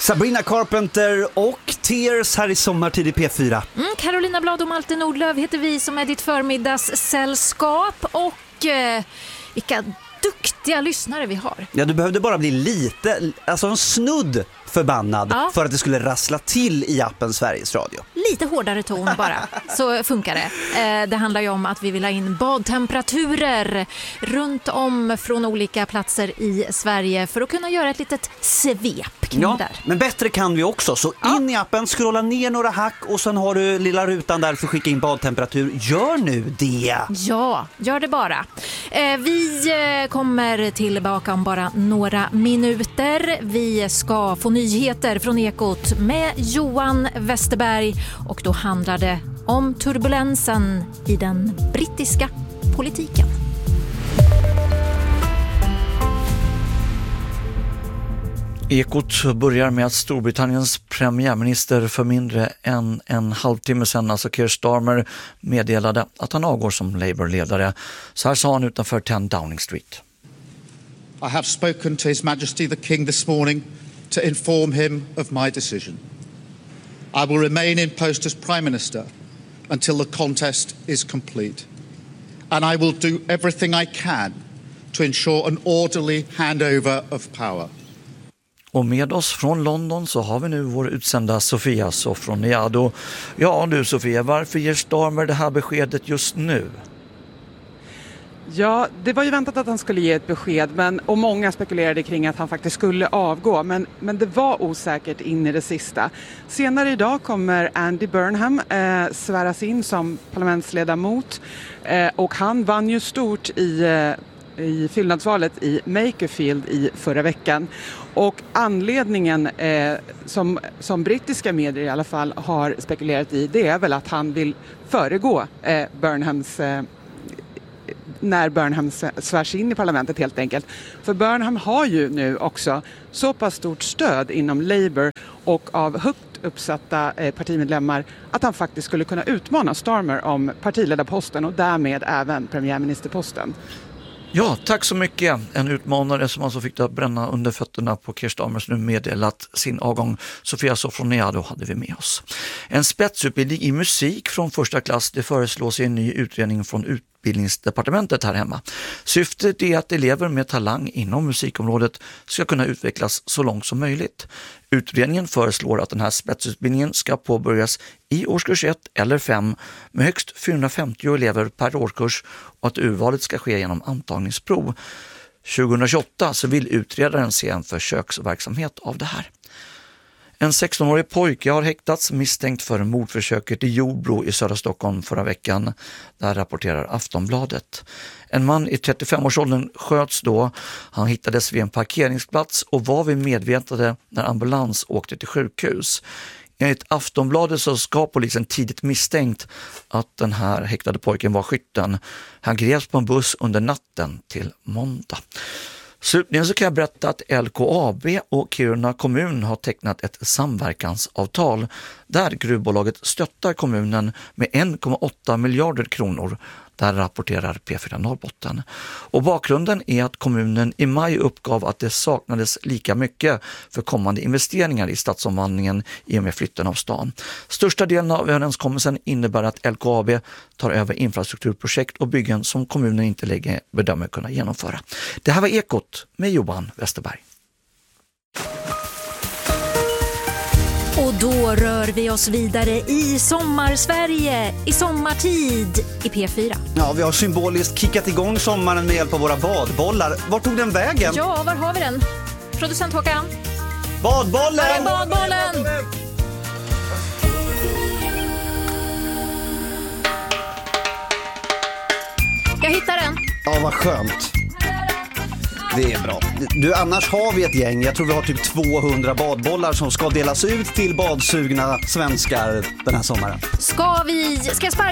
Sabrina Carpenter och Tears här i Sommartid i P4. Carolina Blad och Malte Nordlöf heter vi som är ditt förmiddagssällskap. Och vilka duktiga lyssnare vi har. Ja, du behövde bara bli lite, alltså en snudd förbannad för att det skulle rassla till i appen Sveriges Radio. Lite hårdare ton bara, så funkar det. Det handlar ju om att vi vill ha in badtemperaturer runt om från olika platser i Sverige för att kunna göra ett litet svep kring där. Men bättre kan vi också, så in i appen, scrolla ner några hack och sen har du lilla rutan där för att skicka in badtemperatur. Gör nu det! Ja, gör det bara. Vi kommer tillbaka om bara några minuter. Vi ska få nyheter från Ekot med Johan Westerberg och då handlar det om turbulensen i den brittiska politiken. Ekot börjar med att Storbritanniens premiärminister för mindre än en halvtimme sedan, alltså Keir Starmer, meddelade att han avgår som Labour-ledare. Så här sa han utanför 10 Downing Street. I have spoken to His Majesty the King this morning to inform him of my decision. I will remain in post as Prime Minister until the contest is complete. And I will do everything I can to ensure an orderly handover of power. Och med oss från London så har vi nu vår utsända Sofia Sofroniado. Ja du Sofia, varför ger Starmer det här beskedet just nu? Ja, det var ju väntat att han skulle ge ett besked, och många spekulerade kring att han faktiskt skulle avgå, men det var osäkert in i det sista. Senare idag kommer Andy Burnham sväras in som parlamentsledamot och han vann ju stort i fyllnadsvalet i Makerfield i förra veckan. Och anledningen som brittiska medier i alla fall har spekulerat i, det är väl att han vill föregå när Burnham svärs in i parlamentet helt enkelt. För Burnham har ju nu också så pass stort stöd inom Labour och av högt uppsatta partimedlemmar att han faktiskt skulle kunna utmana Starmer om partiledarposten och därmed även premiärministerposten. Ja, tack så mycket. En utmanare som alltså fick att bränna under fötterna på Keir Starmer nu meddelat sin avgång. Sofia Sofroniado hade vi med oss. En spetsutbildning i musik från första klass, det föreslås i en ny utredning från Utbildningsdepartementet här hemma. Syftet är att elever med talang inom musikområdet ska kunna utvecklas så långt som möjligt. Utredningen föreslår att den här spetsutbildningen ska påbörjas i årskurs 1 eller 5 med högst 450 elever per årskurs och att urvalet ska ske genom antagningsprov. 2028 så vill utredaren se en försöksverksamhet av det här. En 16-årig pojke har häktats misstänkt för mordförsöket i Jordbro i södra Stockholm förra veckan. Där rapporterar Aftonbladet. En man i 35-årsåldern sköts då. Han hittades vid en parkeringsplats och var vid medvetande när ambulans åkte till sjukhus. Enligt Aftonbladet så ska polisen tidigt misstänkt att den här häktade pojken var skytten. Han greps på en buss under natten till måndag. Slutligen så kan jag berätta att LKAB och Kiruna kommun har tecknat ett samverkansavtal där gruvbolaget stöttar kommunen med 1,8 miljarder kronor. Där rapporterar P4 Norrbotten. Och bakgrunden är att kommunen i maj uppgav att det saknades lika mycket för kommande investeringar i stadsomvandlingen i och med flytten av stan. Största delen av överenskommelsen innebär att LKAB tar över infrastrukturprojekt och byggen som kommunen inte längre bedömer kunna genomföra. Det här var Ekot med Johan Westerberg. Och då rör vi oss vidare i Sommarsverige, i sommartid i P4. Ja, vi har symboliskt kickat igång sommaren med hjälp av våra badbollar. Var tog den vägen? Ja, var har vi den? Producent Håkan? Badbollen! Var är badbollen? Jag hittar den. Ja, vad skönt. Det är bra. Du, annars har vi ett gäng. Jag tror vi har typ 200 badbollar som ska delas ut till badsugna svenskar den här sommaren. Ska jag sparka